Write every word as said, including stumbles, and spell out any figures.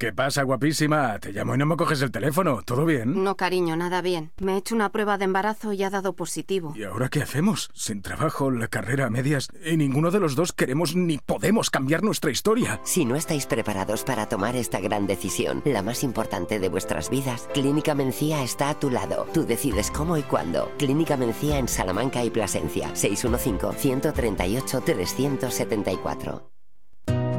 ¿Qué pasa, guapísima? Te llamo y no me coges el teléfono. ¿Todo bien? No, cariño, nada bien. Me he hecho una prueba de embarazo y ha dado positivo. ¿Y ahora qué hacemos? Sin trabajo, la carrera a medias, y ninguno de los dos queremos ni podemos cambiar nuestra historia. Si no estáis preparados para tomar esta gran decisión, la más importante de vuestras vidas, Clínica Mencía está a tu lado. Tú decides cómo y cuándo. Clínica Mencía en Salamanca y Plasencia. seis uno cinco, uno tres ocho, tres siete cuatro.